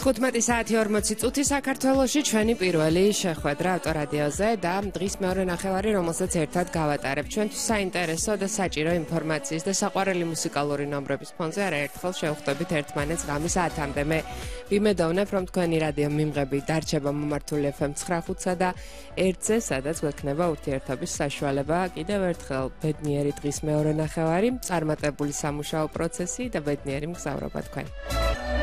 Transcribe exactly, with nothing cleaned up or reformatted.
თხუთმეტი საათი ორმოცი წუთი საქართველოში ჩვენი პირველი შეხვედრა ავტორადიოზე და დღის მეორე ნახევარი, რომელსაც ერთად გავატარებ. ჩვენთვის საინტერესო და საჭირო ინფორმაციის და საყვარელი მუსიკალური ნომრების ფონზე არაერთხელ შევხვდებით ერთმანეთს ღამის ათამდე. მე ვიმედოვნებ, რომ თქვენი რადიო მიმღები დარჩება მომართული ეფ ემ ცხრა ხუთსა და ერთზე, სადაც გვექნება ურთიერთობის საშუალება. კიდევ ერთხელ ბედნიერი დღის მეორე ნახევარი, წარმატებული სამუშაო პროცესი და ბედნიერი მგზავრობა თქვენ.